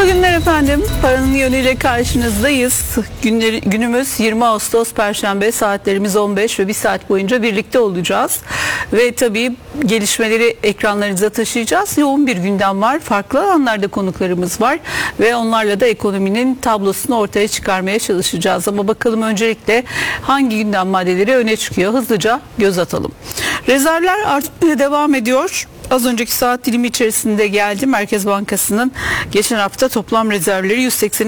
Mutlu günler efendim. Paranın yönüyle karşınızdayız. Günümüz 20 Ağustos Perşembe, saatlerimiz 15 ve bir saat boyunca birlikte olacağız. Ve tabii gelişmeleri ekranlarınıza taşıyacağız. Yoğun bir gündem var. Farklı alanlarda konuklarımız var. Ve onlarla da ekonominin tablosunu ortaya çıkarmaya çalışacağız. Ama bakalım öncelikle hangi gündem maddeleri öne çıkıyor? Hızlıca göz atalım. Rezervler artmaya devam ediyor. Az önceki saat dilimi içerisinde geldi. Merkez Bankası'nın geçen hafta toplam rezervleri 180